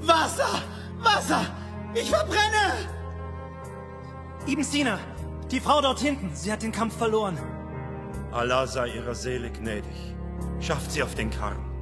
Wasser! Wasser! Ich verbrenne! Ibn Sina, die Frau dort hinten, sie hat den Kampf verloren. Allah sei ihrer Seele gnädig. Schafft sie auf den Karren.